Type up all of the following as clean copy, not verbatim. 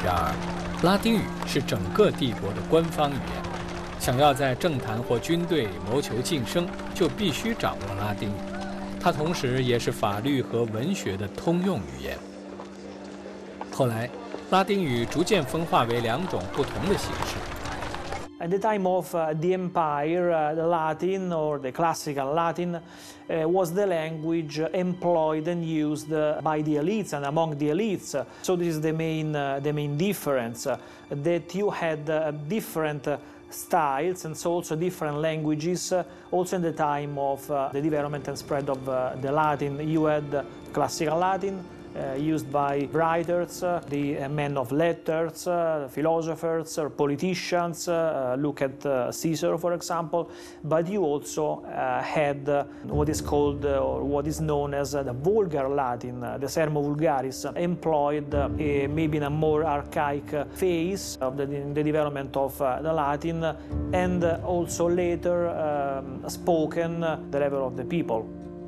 然而，拉丁语是整个帝国的官方语言，想要在政坛或军队谋求晋升，就必须掌握拉丁语。它同时也是法律和文学的通用语言。后来，拉丁语逐渐分化为两种不同的形式。 At the time of the Empire, the Latin, or the classical Latin, was the language employed and used by the elites and among the elites. So this is the main difference, that you had different styles and so also different languages. Also in the time of the development and spread of the Latin, you had classical Latin, used by writers, the men of letters, philosophers, or politicians. Look at Caesar, for example. But you also had what is called, or what is known as the vulgar Latin, the Sermo Vulgaris, employed maybe in a more archaic phase of the development of the Latin, and also later spoken at the level of the people.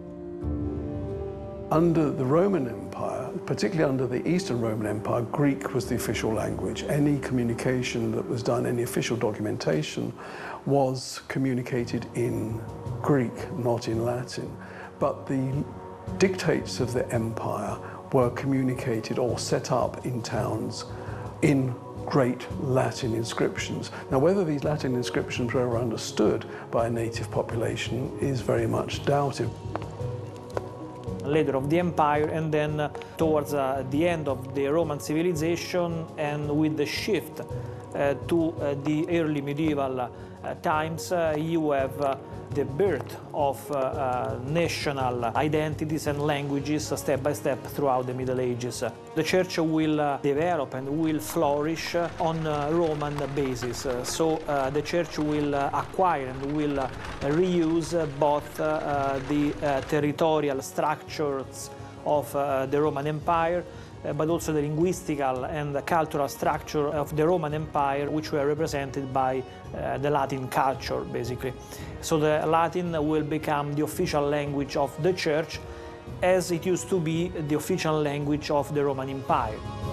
Under the Roman Empire, particularly under the Eastern Roman Empire, Greek was the official language. Any communication that was done, any official documentation, was communicated in Greek, not in Latin. But the dictates of the empire were communicated or set up in towns in great Latin inscriptions. Now, whether these Latin inscriptions were understood by a native population is very much doubted. Later of the empire, and then towards the end of the Roman civilization, and with the shift to the early medieval times, you have the birth of national identities and languages step by step throughout the Middle Ages. The Church will develop and will flourish on Roman basis. So the Church will acquire and will reuse both the territorial structures of the Roman Empire, but also the linguistical and the cultural structure of the Roman Empire, which were represented by the Latin culture, basically. So the Latin will become the official language of the Church, as it used to be the official language of the Roman Empire.